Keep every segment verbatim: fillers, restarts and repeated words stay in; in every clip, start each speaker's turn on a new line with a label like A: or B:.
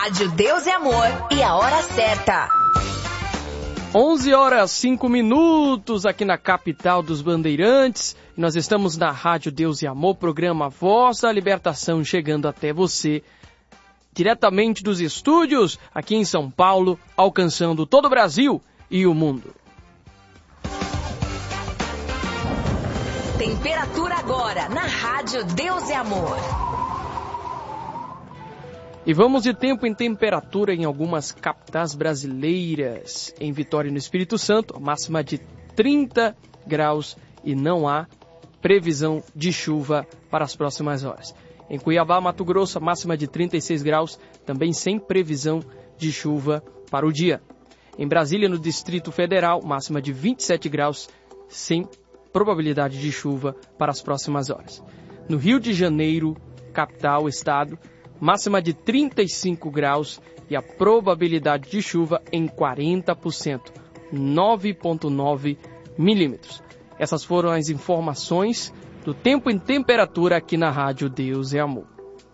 A: Rádio Deus e Amor e a hora certa.
B: onze horas e cinco minutos aqui na capital dos Bandeirantes. Nós estamos na Rádio Deus e Amor, programa Voz da Libertação, chegando até você diretamente dos estúdios aqui em São Paulo, alcançando todo o Brasil e o mundo.
A: Temperatura agora na Rádio Deus e Amor.
B: E vamos de tempo em temperatura em algumas capitais brasileiras. Em Vitória, no Espírito Santo, máxima de trinta graus e não há previsão de chuva para as próximas horas. Em Cuiabá, Mato Grosso, máxima de trinta e seis graus, também sem previsão de chuva para o dia. Em Brasília, no Distrito Federal, máxima de vinte e sete graus, sem probabilidade de chuva para as próximas horas. No Rio de Janeiro, capital, estado, máxima de trinta e cinco graus e a probabilidade de chuva em quarenta por cento, nove vírgula nove milímetros. Essas foram as informações do tempo em temperatura aqui na Rádio Deus e Amor.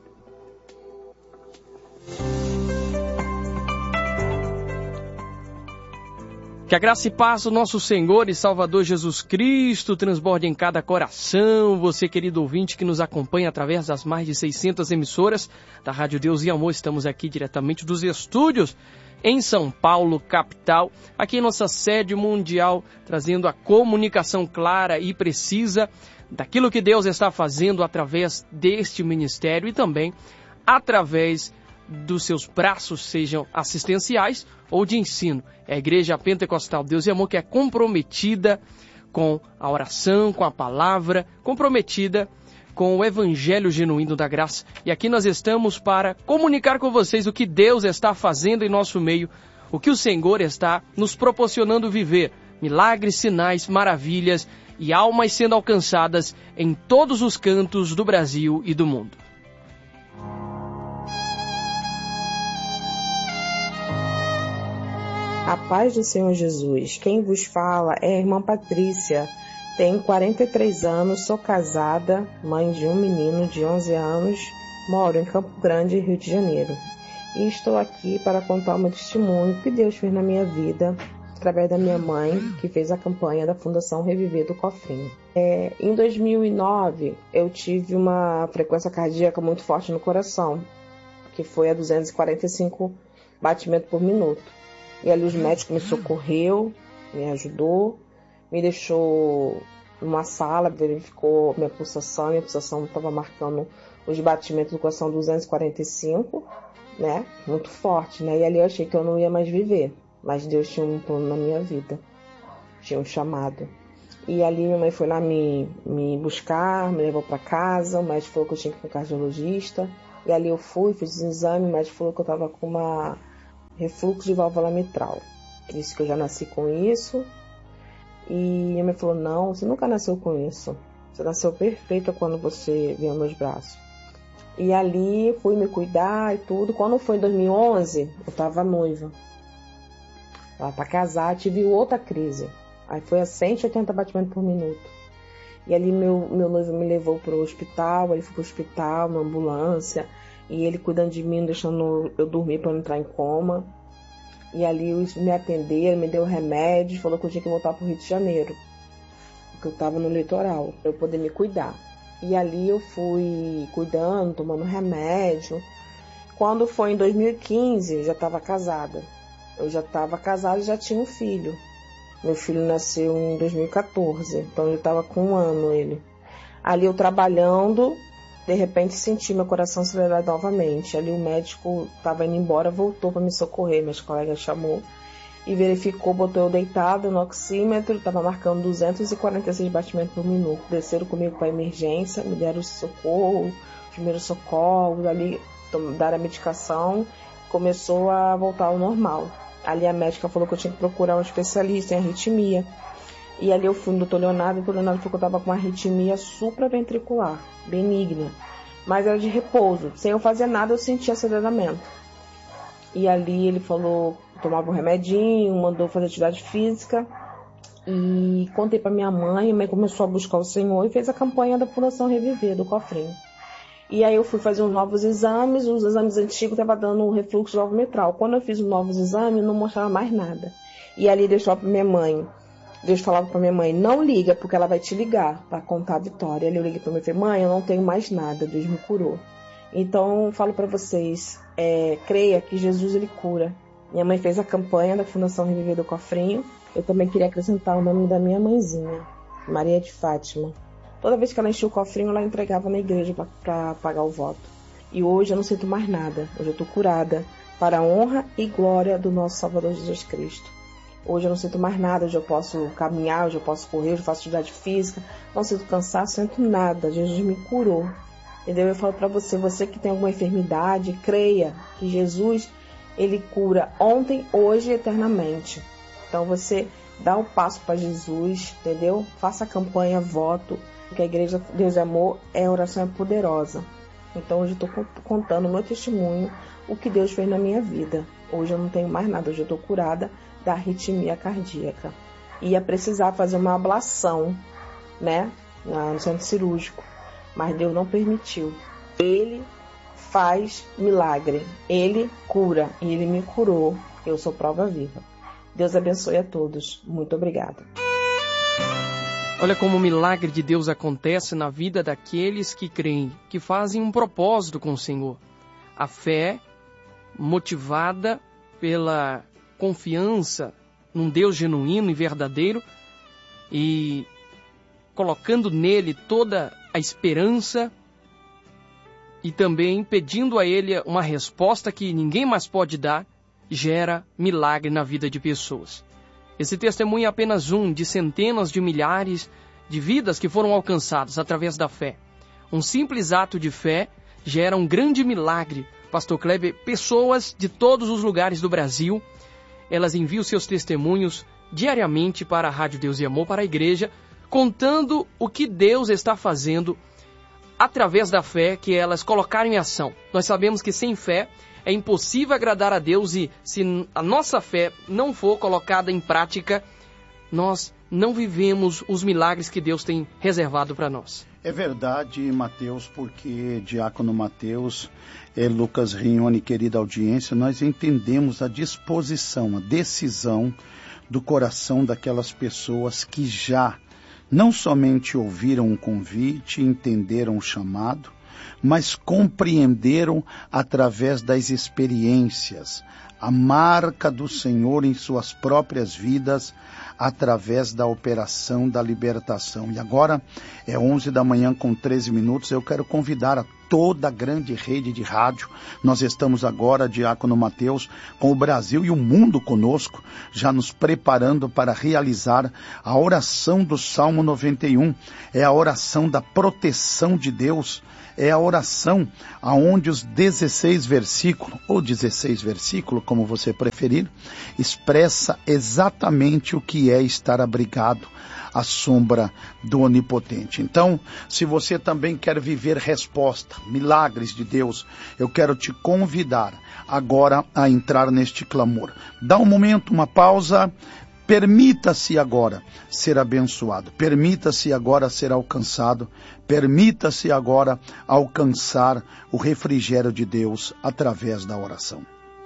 B: Que a graça e paz do nosso Senhor e Salvador Jesus Cristo transborde em cada coração. Você, querido ouvinte, que nos acompanha através das mais de seiscentas emissoras da Rádio Deus e Amor. Estamos aqui diretamente dos estúdios em São Paulo, capital, aqui em nossa sede mundial, trazendo a comunicação clara e precisa daquilo que Deus está fazendo através deste ministério e também através dos seus braços, sejam assistenciais ou de ensino. É a Igreja Pentecostal Deus e Amor, que é comprometida com a oração, com a palavra, comprometida com o Evangelho genuíno da graça. E aqui nós estamos para comunicar com vocês o que Deus está fazendo em nosso meio, o que o Senhor está nos proporcionando viver. Milagres, sinais, maravilhas e almas sendo alcançadas em todos os cantos do Brasil e do mundo.
C: A paz do Senhor Jesus. Quem vos fala é a irmã Patrícia. Tenho quarenta e três anos, sou casada, mãe de um menino de onze anos, moro em Campo Grande, Rio de Janeiro. E estou aqui para contar o meu testemunho que Deus fez na minha vida, através da minha mãe, que fez a campanha da Fundação Reviver do Cofrinho. É, em dois mil e nove, eu tive uma frequência cardíaca muito forte no coração, que foi a duzentos e quarenta e cinco batimentos por minuto. E ali os médicos me socorreu, me ajudou, me deixou numa sala, verificou minha pulsação, minha pulsação estava marcando os batimentos do coração duzentos e quarenta e cinco, né? Muito forte, né? E ali eu achei que eu não ia mais viver, mas Deus tinha um plano na minha vida, tinha um chamado. E ali minha mãe foi lá me, me buscar, me levou para casa, o médico falou que eu tinha que ir para o cardiologista, e ali eu fui, fiz o exame, o médico falou que eu estava com uma refluxo de válvula mitral. Ele disse que eu já nasci com isso. E minha mãe falou, não, você nunca nasceu com isso. Você nasceu perfeita quando você veio aos meus braços. E ali fui me cuidar e tudo. Quando foi em dois mil e onze, eu estava noiva. Lá para casar, tive outra crise. Aí foi a cento e oitenta batimentos por minuto. E ali meu, meu noivo me levou para o hospital. Ele foi para o hospital, uma ambulância. E ele cuidando de mim, deixando eu dormir para não entrar em coma. E ali eles me atenderam, me deu remédio, falou que eu tinha que voltar para o Rio de Janeiro, porque eu estava no litoral, para eu poder me cuidar. E ali eu fui cuidando, tomando remédio. Quando foi em dois mil e quinze, eu já estava casada. Eu já estava casada e já tinha um filho. Meu filho nasceu em dois mil e quatorze, então eu estava com um ano ele. Ali eu trabalhando, de repente senti meu coração acelerar novamente. Ali o médico estava indo embora, voltou para me socorrer. Meus colegas chamou e verificou, botou eu deitado no oxímetro, estava marcando duzentos e quarenta e seis batimentos por minuto. Desceram comigo para a emergência, me deram socorro, primeiros socorros, ali deram a medicação, começou a voltar ao normal. Ali a médica falou que eu tinha que procurar um especialista em arritmia. E ali eu fui no doutor Leonardo, o doutor Leonardo falou que eu estava com uma arritmia supraventricular, benigna, mas era de repouso. Sem eu fazer nada, eu sentia aceleramento. E ali ele falou, tomava um remedinho, mandou fazer atividade física. E contei para minha mãe, a mãe começou a buscar o Senhor e fez a campanha da Fundação Reviver, do Cofrinho. E aí eu fui fazer uns novos exames, os exames antigos estavam dando um refluxo ovometral. Quando eu fiz os novos exames, não mostrava mais nada. E ali Deus falava para minha mãe, Deus falava para minha mãe, não liga, porque ela vai te ligar para contar a vitória. Ali eu liguei para minha mãe e falei, mãe, eu não tenho mais nada, Deus me curou. Então eu falo para vocês, é, creia que Jesus ele cura. Minha mãe fez a campanha da Fundação Reviver do Cofrinho. Eu também queria acrescentar o nome da minha mãezinha, Maria de Fátima. Toda vez que ela enchia o cofrinho, ela entregava na igreja para pagar o voto. E hoje eu não sinto mais nada. Hoje eu estou curada para a honra e glória do nosso Salvador Jesus Cristo. Hoje eu não sinto mais nada. Hoje eu posso caminhar, hoje eu posso correr, hoje eu faço atividade física. Não sinto cansaço, não sinto nada. Jesus me curou. Entendeu? Eu falo para você, você que tem alguma enfermidade, creia que Jesus, ele cura ontem, hoje e eternamente. Então você dá o passo para Jesus, entendeu? Faça a campanha, voto, porque a Igreja Deus é Amor, é oração é poderosa. Então hoje eu estou contando o meu testemunho, o que Deus fez na minha vida. Hoje eu não tenho mais nada, hoje eu estou curada da arritmia cardíaca. Ia precisar fazer uma ablação, né, no centro cirúrgico, mas Deus não permitiu. Ele faz milagre, Ele cura e Ele me curou. Eu sou prova viva. Deus abençoe a todos. Muito obrigada.
B: Olha como o milagre de Deus acontece na vida daqueles que creem, que fazem um propósito com o Senhor. A fé, motivada pela confiança num Deus genuíno e verdadeiro, e colocando nele toda a esperança, e também pedindo a Ele uma resposta que ninguém mais pode dar, gera milagre na vida de pessoas. Esse testemunho é apenas um de centenas de milhares de vidas que foram alcançadas através da fé. Um simples ato de fé gera um grande milagre. Pastor Kleber, pessoas de todos os lugares do Brasil, elas enviam seus testemunhos diariamente para a Rádio Deus e Amor, para a igreja, contando o que Deus está fazendo através da fé que elas colocaram em ação. Nós sabemos que sem fé é impossível agradar a Deus e se a nossa fé não for colocada em prática, nós não vivemos os milagres que Deus tem reservado para nós.
D: É verdade, Mateus, porque Diácono Mateus, é, Lucas Rione, querida audiência, nós entendemos a disposição, a decisão do coração daquelas pessoas que já não somente ouviram o convite, entenderam o chamado, mas compreenderam através das experiências a marca do Senhor em suas próprias vidas, através da operação da libertação. E agora é onze da manhã com treze minutos, eu quero convidar a toda a grande rede de rádio. Nós estamos agora, Diácono Mateus, com o Brasil e o mundo conosco, já nos preparando para realizar a oração do Salmo noventa e um. É a oração da proteção de Deus, é a oração aonde os dezesseis versículos, ou dezesseis versículos, como você preferir, expressa exatamente o que é estar abrigado à sombra do Onipotente. Então, se você também quer viver resposta, milagres de Deus, eu quero te convidar agora a entrar neste clamor. Dá um momento, uma pausa. Permita-se agora ser abençoado, permita-se agora ser alcançado, permita-se agora alcançar o refrigério de Deus através da oração.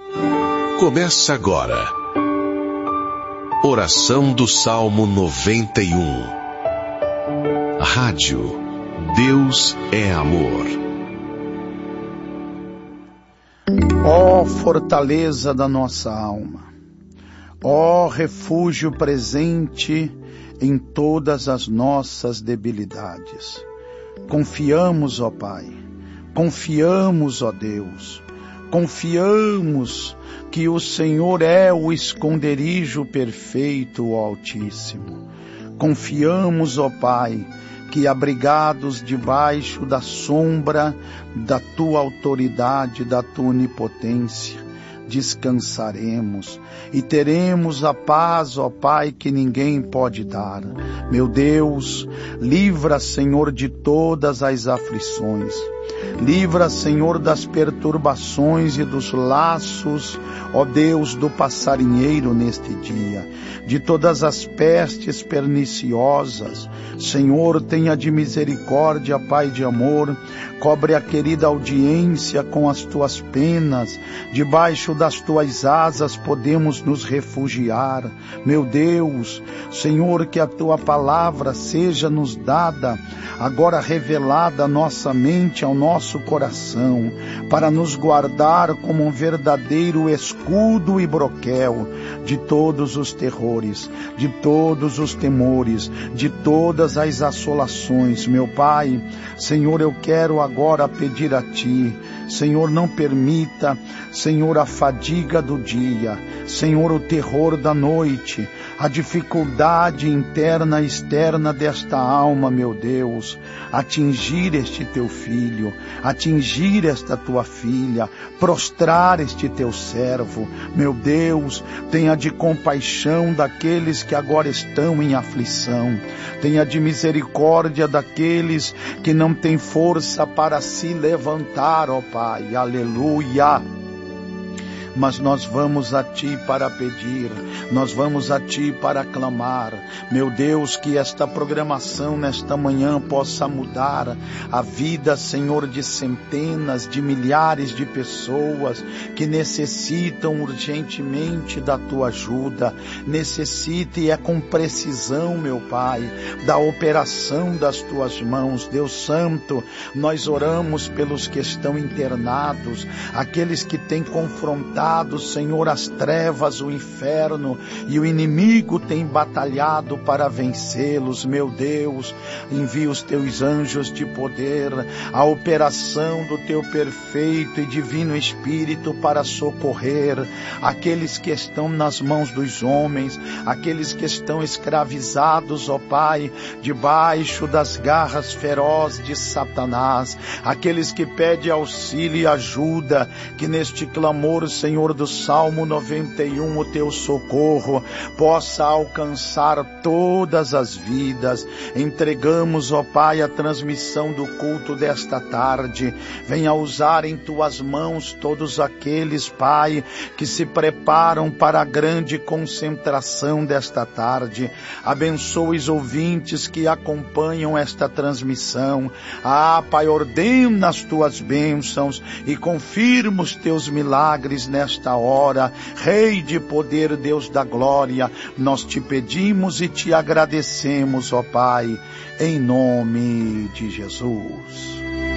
E: Começa agora. Oração do Salmo noventa e um. Rádio Deus é Amor.
D: Ó fortaleza da nossa alma, ó refúgio presente em todas as nossas debilidades. Confiamos, ó Pai, confiamos, ó Deus, confiamos que o Senhor é o esconderijo perfeito, ó Altíssimo. Confiamos, ó Pai, que abrigados debaixo da sombra da Tua autoridade, da Tua onipotência, descansaremos e teremos a paz, ó Pai, que ninguém pode dar. Meu Deus, livra, Senhor, de todas as aflições. Livra, Senhor, das perturbações e dos laços, ó Deus, do passarinheiro neste dia, de todas as pestes perniciosas. Senhor, tenha de misericórdia, Pai de amor, cobre a querida audiência com as tuas penas, debaixo das tuas asas podemos nos refugiar. Meu Deus, Senhor, que a tua palavra seja nos dada, agora revelada à nossa mente, ao nosso coração, para nos guardar como um verdadeiro escudo e broquel de todos os terrores, de todos os temores, de todas as assolações. Meu Pai, Senhor, eu quero agora pedir a Ti, Senhor, não permita, Senhor, a fadiga do dia, Senhor, o terror da noite, a dificuldade interna e externa desta alma, meu Deus, atingir este teu filho, atingir esta tua filha, prostrar este teu servo. Meu Deus, tenha de compaixão daqueles que agora estão em aflição, tenha de misericórdia daqueles que não têm força para se levantar, ó Pai, aleluia. Mas nós vamos a Ti para pedir, nós vamos a Ti para clamar. Meu Deus, que esta programação nesta manhã possa mudar a vida, Senhor, de centenas, de milhares de pessoas que necessitam urgentemente da Tua ajuda, necessita e é com precisão, meu Pai, da operação das Tuas mãos. Deus Santo, nós oramos pelos que estão internados, aqueles que têm confrontado, Senhor, as trevas, o inferno, e o inimigo tem batalhado para vencê-los. Meu Deus, envia os teus anjos de poder, a operação do teu perfeito e divino Espírito para socorrer aqueles que estão nas mãos dos homens, aqueles que estão escravizados, ó Pai, debaixo das garras ferozes de Satanás, aqueles que pedem auxílio e ajuda, que neste clamor, Senhor, Senhor, do Salmo noventa e um, o teu socorro possa alcançar todas as vidas. Entregamos, ó Pai, a transmissão do culto desta tarde. Venha usar em tuas mãos todos aqueles, Pai, que se preparam para a grande concentração desta tarde. Abençoe os ouvintes que acompanham esta transmissão. Ah, Pai, ordena as tuas bênçãos e confirma os teus milagres nesta Nesta hora. Rei de poder, Deus da glória, nós te pedimos e te agradecemos, ó Pai, em nome de Jesus.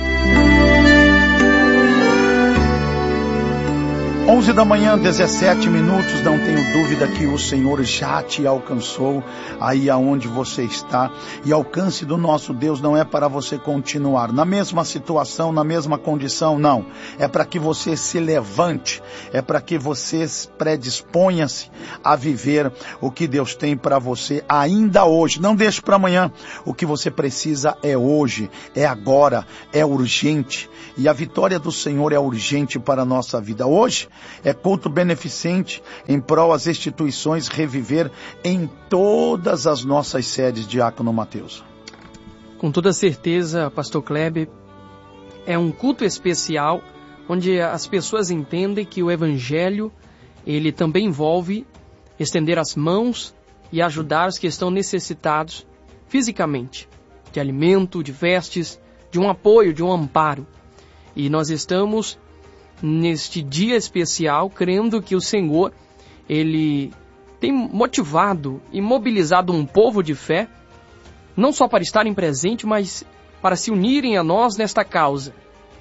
D: onze da manhã, dezessete minutos, não tenho dúvida que o Senhor já te alcançou aí aonde você está. E alcance do nosso Deus não é para você continuar na mesma situação, na mesma condição, não. É para que você se levante, é para que você predisponha-se a viver o que Deus tem para você ainda hoje. Não deixe para amanhã. O que você precisa é hoje, é agora, é urgente. E a vitória do Senhor é urgente para a nossa vida. Hoje é culto beneficente em prol às instituições Reviver em todas as nossas sedes, Diácono Mateus.
B: Com toda certeza, Pastor Kleber, é um culto especial onde as pessoas entendem que o Evangelho, ele também envolve estender as mãos e ajudar os que estão necessitados fisicamente, de alimento, de vestes, de um apoio, de um amparo. E nós estamos neste dia especial crendo que o Senhor, Ele tem motivado e mobilizado um povo de fé, não só para estarem presentes, mas para se unirem a nós nesta causa.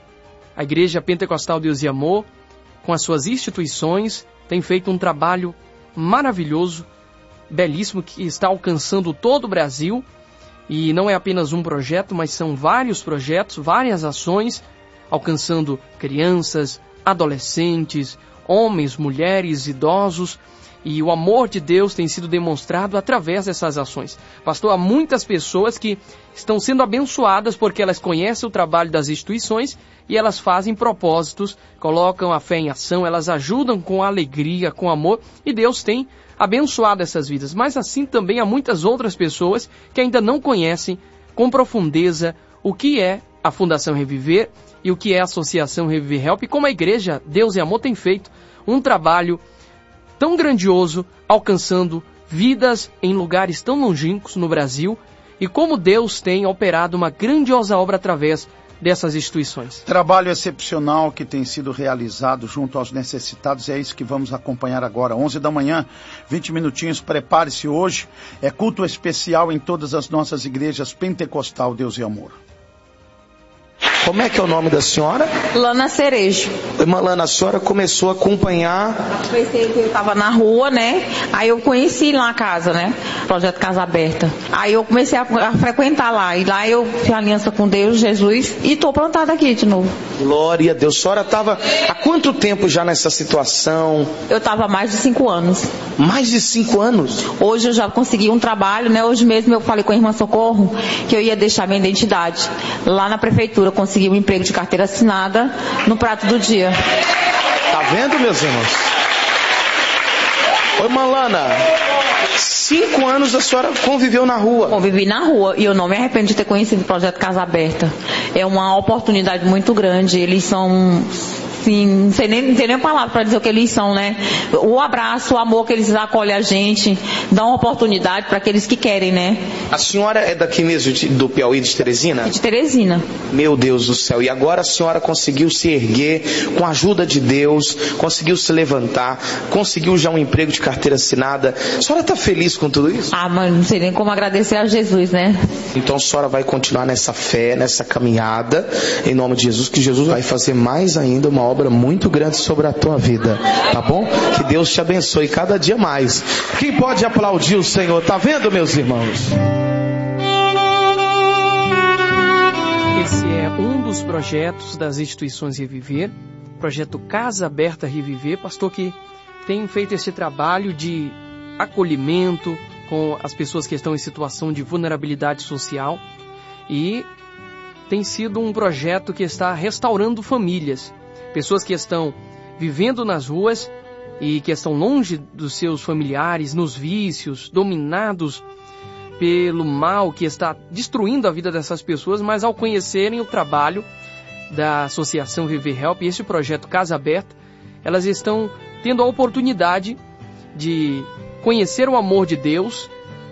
B: A Igreja Pentecostal Deus e Amor, com as suas instituições, tem feito um trabalho maravilhoso, belíssimo, que está alcançando todo o Brasil. E não é apenas um projeto, mas são vários projetos, várias ações, alcançando crianças, adolescentes, homens, mulheres, idosos, e o amor de Deus tem sido demonstrado através dessas ações. Pastor, há muitas pessoas que estão sendo abençoadas porque elas conhecem o trabalho das instituições e elas fazem propósitos, colocam a fé em ação, elas ajudam com alegria, com amor, e Deus tem abençoado essas vidas. Mas assim também há muitas outras pessoas que ainda não conhecem com profundeza o que é a Fundação Reviver e o que é a Associação Reviver Help, e como a igreja Deus e Amor tem feito um trabalho tão grandioso, alcançando vidas em lugares tão longínquos no Brasil, e como Deus tem operado uma grandiosa obra através dessas instituições.
D: Trabalho excepcional que tem sido realizado junto aos necessitados, é isso que vamos acompanhar agora, onze da manhã, vinte minutinhos, prepare-se hoje, é culto especial em todas as nossas igrejas Pentecostal Deus e Amor.
F: Como é que é o nome da senhora?
G: Lana Cerejo.
F: Irmã Lana, a senhora começou a acompanhar...
G: Eu pensei que eu estava na rua, né? Aí eu conheci lá a casa, né? Projeto Casa Aberta. Aí eu comecei a, a frequentar lá. E lá eu fiz aliança com Deus, Jesus, e estou plantada aqui de novo.
F: Glória a Deus. A senhora estava há quanto tempo já nessa situação?
G: Eu estava há mais de cinco anos.
F: Mais de cinco anos?
G: Hoje eu já consegui um trabalho, né? Hoje mesmo eu falei com a irmã Socorro que eu ia deixar minha identidade. Lá na prefeitura, consegui um emprego de carteira assinada no prato do dia.
F: Tá vendo, meus irmãos? Oi, Malana. Cinco anos a senhora conviveu na rua.
G: Convivi na rua e eu não me arrependo de ter conhecido o Projeto Casa Aberta. É uma oportunidade muito grande. Eles são... Sim, não sei nem, não tem nem palavra para dizer o que eles são, né? O abraço, o amor que eles acolhem a gente, dão oportunidade para aqueles que querem, né?
F: A senhora é daqui mesmo, de, do Piauí, de Teresina?
G: De Teresina.
F: Meu Deus do céu, e agora a senhora conseguiu se erguer com a ajuda de Deus, conseguiu se levantar, conseguiu já um emprego de carteira assinada. A senhora está feliz com tudo isso?
G: Ah, mas não sei nem como agradecer a Jesus, né?
F: Então a senhora vai continuar nessa fé, nessa caminhada, em nome de Jesus, que Jesus vai fazer mais ainda uma obra muito grande sobre a tua vida, tá bom? Que Deus te abençoe cada dia mais. Quem pode aplaudir o Senhor? Tá vendo, meus irmãos?
B: Esse é um dos projetos das instituições Reviver, projeto Casa Aberta Reviver, pastor, que tem feito esse trabalho de acolhimento com as pessoas que estão em situação de vulnerabilidade social, e tem sido um projeto que está restaurando famílias. Pessoas que estão vivendo nas ruas e que estão longe dos seus familiares, nos vícios, dominados pelo mal que está destruindo a vida dessas pessoas, mas ao conhecerem o trabalho da Associação Reviver Help e esse projeto Casa Aberta, elas estão tendo a oportunidade de conhecer o amor de Deus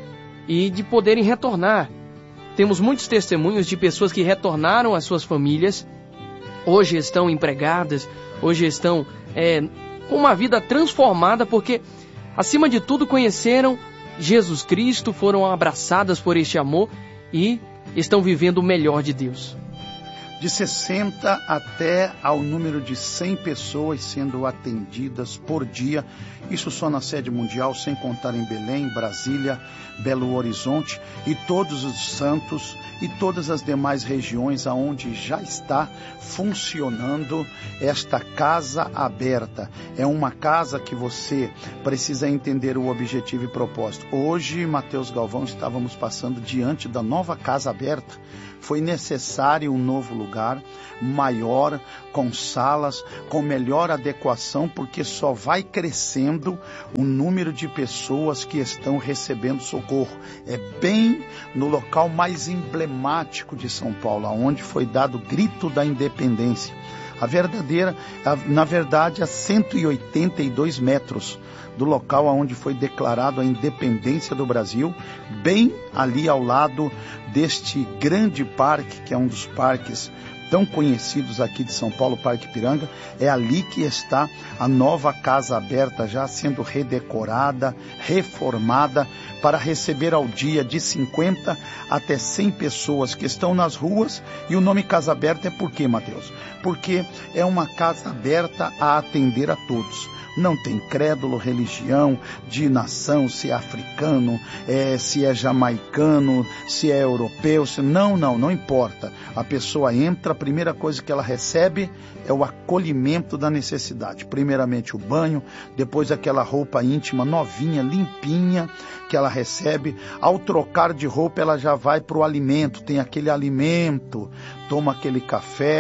B: e de poderem retornar. Temos muitos testemunhos de pessoas que retornaram às suas famílias, hoje estão empregadas, hoje estão é, com uma vida transformada, porque, acima de tudo, conheceram Jesus Cristo, foram abraçadas por este amor e estão vivendo o melhor de Deus.
D: De sessenta até ao número de cem pessoas sendo atendidas por dia, isso só na sede mundial, sem contar em Belém, Brasília, Belo Horizonte e todos os santos e todas as demais regiões aonde já está funcionando esta casa aberta. É uma casa que você precisa entender o objetivo e propósito. Hoje, Mateus Galvão, estávamos passando diante da nova casa aberta. Foi necessário um novo lugar, maior, com salas, com melhor adequação, porque só vai crescendo o número de pessoas que estão recebendo socorro. É bem no local mais emblemático de São Paulo, onde foi dado o grito da independência. A verdadeira, a, na verdade, a cento e oitenta e dois metros do local onde foi declarado a independência do Brasil, bem ali ao lado deste grande parque, que é um dos parques tão conhecidos aqui de São Paulo, Parque Ipiranga. É ali que está a nova Casa Aberta, já sendo redecorada, reformada, para receber ao dia de cinquenta até cem pessoas que estão nas ruas. E o nome Casa Aberta é por quê, Mateus? Porque é uma casa aberta a atender a todos. Não tem crédulo, religião, de nação, se é africano, é, se é jamaicano, se é europeu, se... não, não, não importa. A pessoa entra, a primeira coisa que ela recebe é o acolhimento da necessidade. Primeiramente o banho, depois aquela roupa íntima novinha, limpinha, que ela recebe. Ao trocar de roupa, ela já vai para o alimento, tem aquele alimento, toma aquele café,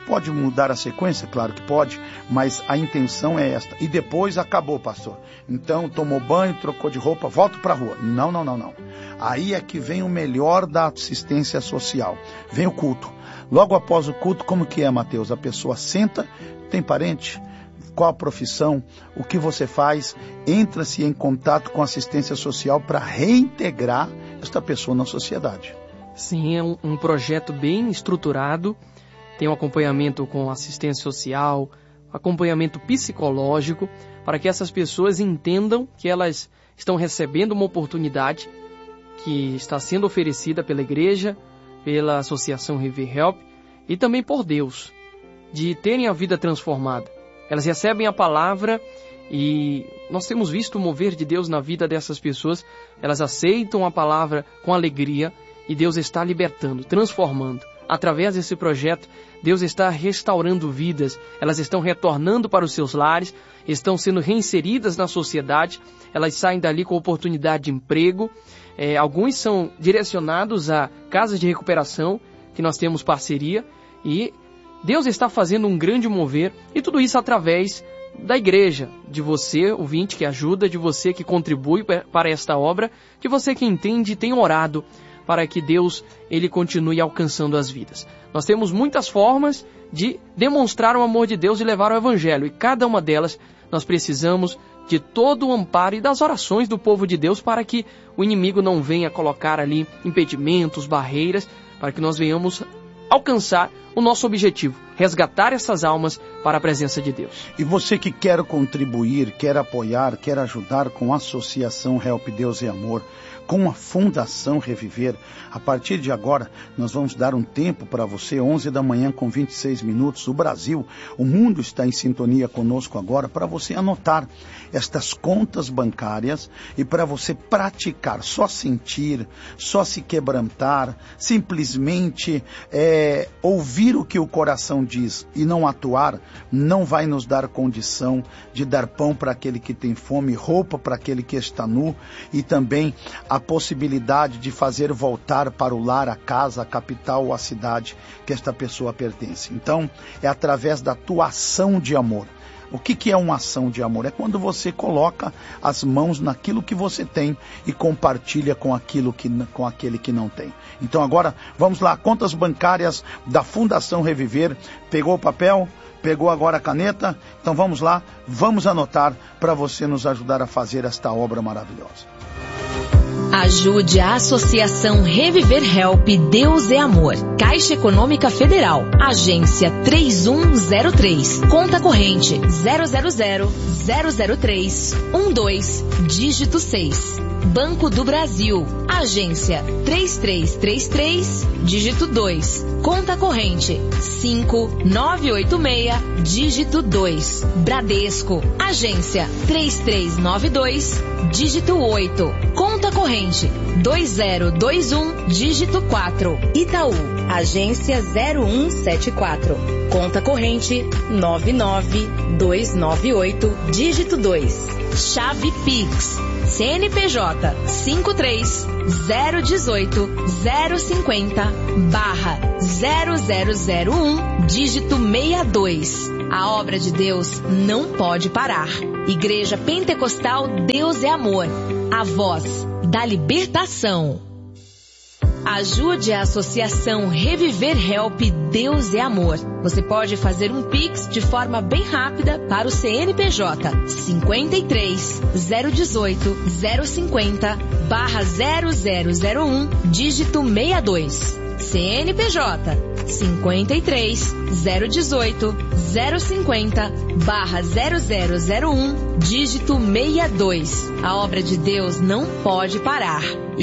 D: Pode mudar a sequência? Claro que pode, mas a intenção é esta. E depois acabou, pastor. Então, tomou banho, trocou de roupa, volta para a rua. Não, não, não, não. Aí é que vem o melhor da assistência social. Vem o culto. Logo após o culto, como que é, Mateus? A pessoa senta, tem parente? Qual a profissão? O que você faz? Entra-se em contato com a assistência social para reintegrar esta pessoa na sociedade.
B: Sim, é um, um projeto bem estruturado. Tem um acompanhamento com assistência social, acompanhamento psicológico, para que essas pessoas entendam que elas estão recebendo uma oportunidade que está sendo oferecida pela igreja, pela Associação Reviver Help e também por Deus, de terem a vida transformada. Elas recebem a palavra e nós temos visto o mover de Deus na vida dessas pessoas. Elas aceitam a palavra com alegria e Deus está libertando, transformando. Através desse projeto, Deus está restaurando vidas, elas estão retornando para os seus lares, estão sendo reinseridas na sociedade, elas saem dali com oportunidade de emprego, é, alguns são direcionados a casas de recuperação, que nós temos parceria, e Deus está fazendo um grande mover, e tudo isso através da igreja, de você, ouvinte, que ajuda, de você que contribui para esta obra, de você que entende e tem orado, para que Deus ele continue alcançando as vidas. Nós temos muitas formas de demonstrar o amor de Deus e levar o Evangelho, e cada uma delas nós precisamos de todo o amparo e das orações do povo de Deus para que o inimigo não venha colocar ali impedimentos, barreiras, para que nós venhamos alcançar o nosso objetivo, resgatar essas almas para a presença de Deus.
D: E você que quer contribuir, quer apoiar, quer ajudar com a Associação Help Deus e Amor, com a Fundação Reviver, a partir de agora nós vamos dar um tempo para você, onze da manhã com vinte e seis minutos, o Brasil, o mundo está em sintonia conosco agora, para você anotar estas contas bancárias e para você praticar, só sentir, só se quebrantar, simplesmente é, ouvir o que o coração diz e não atuar, não vai nos dar condição de dar pão para aquele que tem fome, roupa para aquele que está nu e também a possibilidade de fazer voltar para o lar, a casa, a capital ou a cidade que esta pessoa pertence. Então, é através da tua ação de amor. O que, que é uma ação de amor? É quando você coloca as mãos naquilo que você tem e compartilha com, aquilo que, com aquele que não tem. Então agora, vamos lá, contas bancárias da Fundação Reviver. Pegou o papel? Pegou agora a caneta? Então vamos lá, vamos anotar para você nos ajudar a fazer esta obra maravilhosa.
A: Ajude a Associação Reviver Help Deus é Amor. Caixa Econômica Federal. Agência três um zero três. Conta corrente zero zero zero zero zero três um dois, dígito seis. Banco do Brasil. Agência três três três três, dígito dois. Conta corrente cinco nove oito seis, dígito dois. Bradesco. Agência três três nove dois, dígito oito. Conta corrente dois zero dois um, dígito quatro. Itaú. Agência zero um sete quatro. Conta corrente nove nove dois nove oito, dígito dois. Chave Pix. C N P J cinco três zero um oito zero cinco zero barra zero zero zero um, dígito sessenta e dois. A obra de Deus não pode parar. Igreja Pentecostal Deus é Amor. A voz da libertação. Ajude a Associação Reviver Help Deus é Amor. Você pode fazer um Pix de forma bem rápida para o C N P J cinquenta e três zero dezoito zero cinquenta barra zero zero zero um, dígito sessenta e dois. C N P J cinquenta e três zero dezoito zero cinquenta barra zero zero zero um, dígito sessenta e dois. A obra de Deus não pode parar.